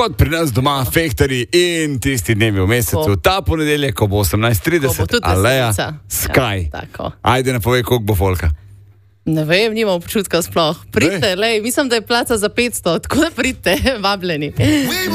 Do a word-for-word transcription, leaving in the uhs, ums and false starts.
kot pri nas doma, fehtarji in tisti dnevi v mesecu. Ko- Ta ponedeljek, ko bo osemnajst Ko bo trideset, tudi Aleja, veselica. Sky. Ja, tako. Ajde, ne povej, koliko bo folka. Ne vem, nimam občutka sploh. Pridite, lej, mislim, da je placa za petsto, tako da pridite, vabljeni.